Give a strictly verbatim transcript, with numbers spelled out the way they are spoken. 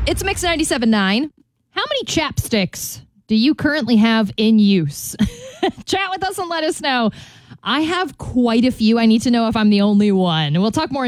It's Mix ninety-seven point nine. How many chapsticks do you currently have in use? Chat with us and let us know. I have quite a few. I need to know if I'm the only one. We'll talk more